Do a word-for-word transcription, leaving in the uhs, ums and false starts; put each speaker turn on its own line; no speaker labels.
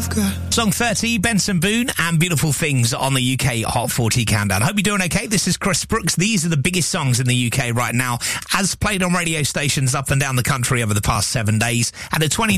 you've got.
Song thirty, Benson Boone and Beautiful Things on the U K Hot forty Countdown. Hope you're doing okay. This is Chris Brooks. These are the biggest songs in the U K right now, as played on radio stations up and down the country over the past seven days. And a twenty